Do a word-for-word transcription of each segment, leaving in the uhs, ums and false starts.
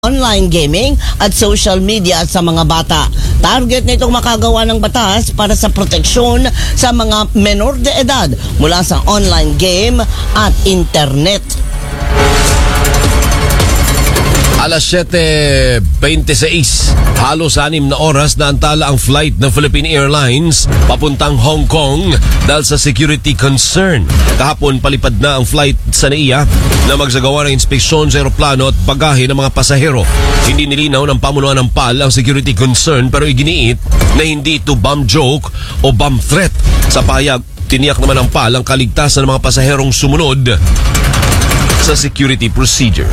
online gaming at social media sa mga bata. Target nitong makagawa ng batas para sa proteksyon sa mga menor de edad mula sa online game at internet. Alas siyete twenty-six, halos anim na oras na antala ang flight ng Philippine Airlines papuntang Hong Kong dahil sa security concern. Kahapon palipad na ang flight sa N A I A na magsagawa ng inspeksyon sa aeroplano at bagahe ng mga pasahero. Hindi nilinaw ng pamunuan ng P A L ang security concern pero iginiit na hindi ito bomb joke o bomb threat. Sa pahayag, tiniyak naman ng P A L ang kaligtasan ng mga pasaherong sumunod sa security procedure.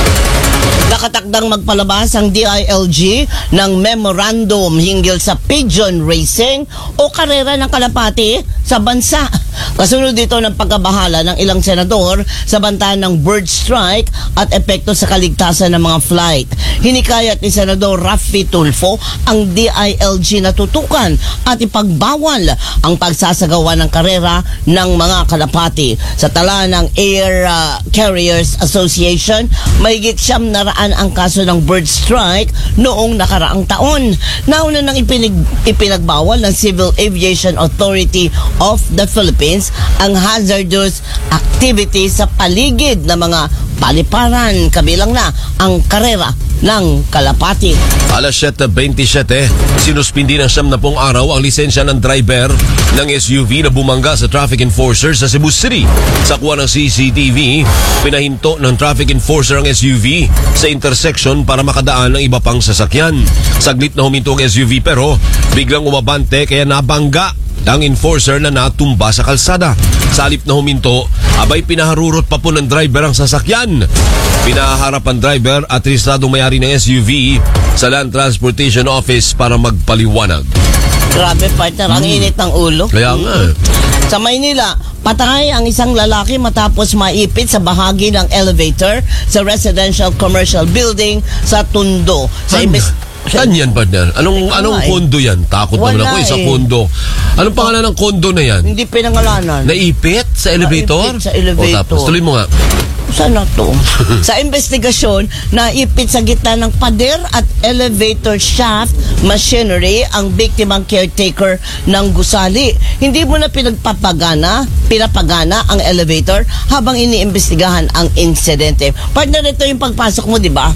Nakatakdang magpalabas ang D I L G ng memorandum hinggil sa pigeon racing o karera ng kalapati sa bansa. Kasunod dito ng pagkabahala ng ilang senador sa banta ng bird strike at epekto sa kaligtasan ng mga flight. Hinikayat ni Senador Raffy Tulfo ang D I L G na tutukan at ipagbawal ang pagsasagawa ng karera ng mga kalapati. Sa tala ng Air uh, Carriers Association, mahigit siyam na raan ang kaso ng bird strike noong nakaraang taon. Nauna nang ipinig, ipinagbawal ng Civil Aviation Authority of the Philippines ang hazardous activity sa paligid ng mga paliparan, kabilang na ang karera ng kalapati. Alas siyete twenty-seven, sinuspindi ng siyam na pong araw ang lisensya ng driver ng S U V na bumangga sa traffic enforcer sa Cebu City. Sa kuha ng C C T V, pinahinto ng traffic enforcer ang S U V sa intersection para makadaan ng iba pang sasakyan. Saglit na huminto ang S U V pero biglang umabante kaya nabangga ang enforcer na natumba sa kalsada. Sa halip na huminto, abay pinaharurot pa po ng driver ang sasakyan. Pinaharap ang driver at rehistradong may-ari ng S U V sa Land Transportation Office para magpaliwanag. Grabe, partner, ang hmm. init ng ulo. Kaya nga. Sa Maynila, patay ang isang lalaki matapos maipit sa bahagi ng elevator sa residential commercial building sa Tondo. Sa imbes Saan yan, partner? Anong, anong kondo yan? Takot naman ako eh, sa kondo. Anong pangalan ng kondo na yan? Hindi pinangalanan. Naipit sa elevator? Naipit sa elevator. O tapos, tuloy mo nga. Saan na to? Sa investigasyon, naipit sa gitna ng pader at elevator shaft machinery ang biktimang caretaker ng gusali. Hindi mo na pinagpapagana, pinapagana ang elevator habang iniimbestigahan ang insidente. Partner, ito yung pagpasok mo, di ba?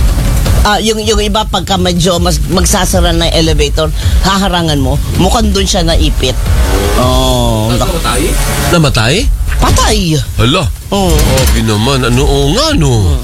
Uh, yung, yung iba pagka medyo mas, magsasara ng elevator, haharangan mo, mukhang doon siya naipit. Oh, namatay? Namatay? Patay. Hala. Oh. Okay naman. Ano o nga no? Hmm.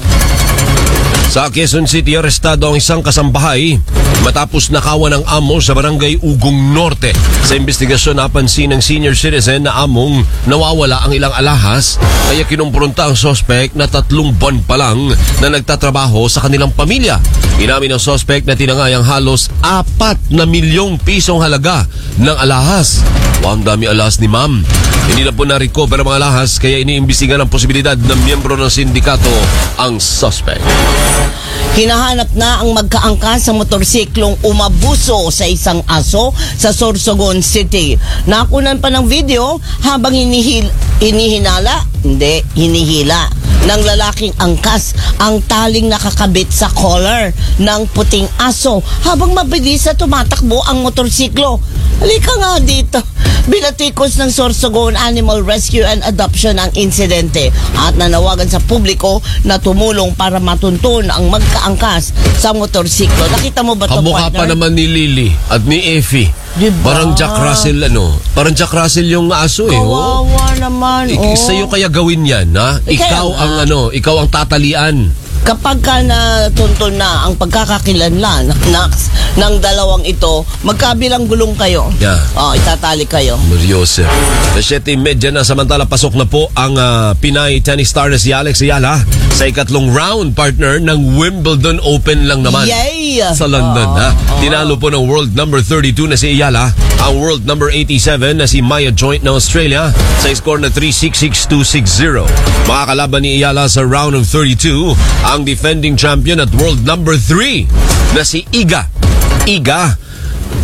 Sa Quezon City, arestado ang isang kasambahay matapos nakawan ng amo sa barangay Ugong Norte. Sa investigasyon, napansin ng senior citizen na among nawawala ang ilang alahas, kaya kinumpronta ang suspect na tatlong buwan pa lang na nagtatrabaho sa kanilang pamilya. Inamin ng suspect na tinangay ang halos apat na milyong pisong halaga ng alahas. Wow, ang dami alahas ni ma'am. Hindi na po na-recover ang mga alahas kaya iniimbestiga ng posibilidad na miyembro ng sindikato ang suspect. Hinahanap na ang magkaangkas sa motorsiklong umabuso sa isang aso sa Sorsogon City. Nakunan pa ng video habang hinihil, hinihinala, hindi, hinihila ng lalaking angkas ang taling nakakabit sa collar ng puting aso habang mabilis na tumatakbo ang motorsiklo. Halika nga dito. Binatikos ng Sorsogon Animal Rescue and Adoption ang insidente at nanawagan sa publiko na tumulong para matuntun ang magkaangkas sa motorsiklo. Nakita mo ba ito, kamukha partner? Pa naman ni Lily at ni Effie. Diba? Parang Jack Russell, ano? Parang Jack Russell yung aso eh. Kawawa oh. naman. I- oh. Sa'yo kaya gawin yan, ha? Eh, ikaw kaya, ang ano, ikaw ang tatalian. Kapag ka natuntun na ang pagkakakilanlan ng, ng dalawang ito, magkabilang gulong kayo. Yeah. Oh, itatali kayo. Seryoso. Alas siyete medya na, samantala pasok na po ang uh, Pinay tennis star na si Alex Ayala sa ikatlong round, partner ng Wimbledon Open lang naman. Yay! Sa London, oh, ha? Oh. Tinalo po ng world number thirty-two na si Ayala ang world number eighty-seven na si Maya Joint ng Australia sa score na three six six two six zero. Makakalaban ni Ayala sa round of thirty-two ang defending champion at world number three na si Iga. Iga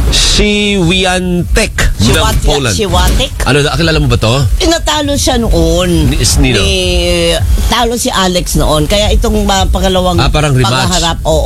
Si Wiatek ng Siwatek. Poland. Siwatek. Ano, kilala mo ba to? Tinatalo siya noon. Ni- Nino? Ni, talo si Alex noon. Kaya itong uh, pangalawang Ah, parang rematch. paghaharap, oo.